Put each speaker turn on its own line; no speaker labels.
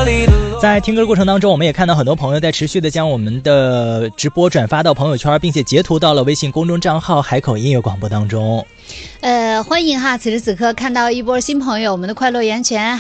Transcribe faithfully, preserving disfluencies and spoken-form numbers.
在听歌的过程当中，我们也看到很多朋友在持续的将我们的直播转发到朋友圈，并且截图到了微信公众账号海口音乐广播当中。
呃，欢迎哈！此时此刻看到一波新朋友，我们的快乐源泉